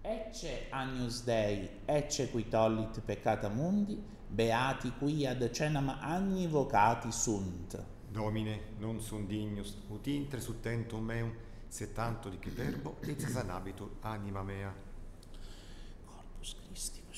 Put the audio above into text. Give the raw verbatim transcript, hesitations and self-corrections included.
Ecce Agnus Dei, ecce qui tollit peccata mundi, beati qui ad cenam agni vocati sunt. Domine, non sunt dignus, ut intre sutentum meum, se tanto dicit verbo, et sanabitur anima mea. Corpus Christi.